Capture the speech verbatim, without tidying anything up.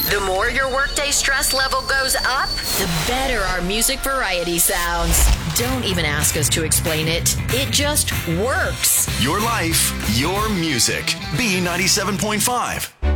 The more your workday stress level goes up, the better our music variety sounds. Don't even ask us to explain it. It just works. Your life, your music. B ninety-seven point five.